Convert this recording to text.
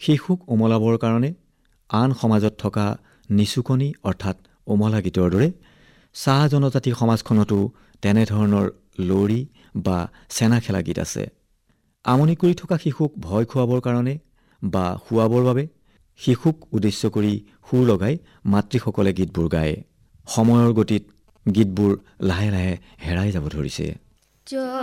শিশুক ওমলাবৰ কাৰণে আন সমাজত থকা নিচুকনি অৰ্থাৎ ওমলা গীতৰ দৰে চাহ জনজাতি সমাজখনতো তেনেধৰণৰ লৰি বা চেনা খেলা গীত আছে। আমনি কৰি থকা শিশুক ভয় খুৱাবৰ কাৰণে বা শুৱাবৰ বাবে শিশুক উদ্দেশ্য কৰি সুৰ লগাই মাতৃসকলে গীতবোৰ গায়। সময়ৰ গতিত গীতবোৰ লাহে লাহে হেৰাই যাব ধৰিছে।